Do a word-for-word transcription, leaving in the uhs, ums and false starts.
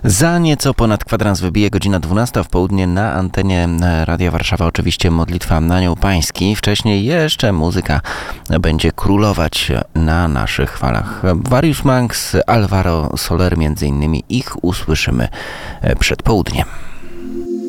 Za nieco ponad kwadrans wybije godzina dwunasta w południe na antenie Radia Warszawa. Oczywiście modlitwa Anioł Pański. Wcześniej jeszcze muzyka będzie królować na naszych falach. Various Monks, Alvaro Soler między innymi. Ich usłyszymy przed południem.